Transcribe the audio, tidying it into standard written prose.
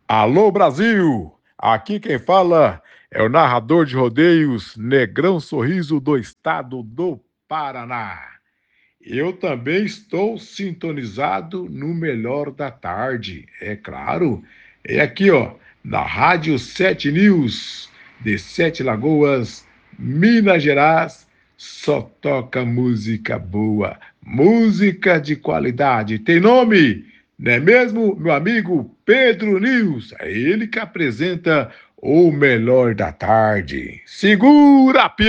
Alô Brasil! Aqui quem fala é o narrador de rodeios Negrão Sorriso do estado do Paraná. Eu também estou sintonizado no melhor da tarde, é claro. É aqui, ó, na Rádio 7 News, de Sete Lagoas, Minas Gerais, só toca música boa, música de qualidade. Tem nome, não é mesmo, meu amigo Pedro News? É ele que apresenta o melhor da tarde. Segura,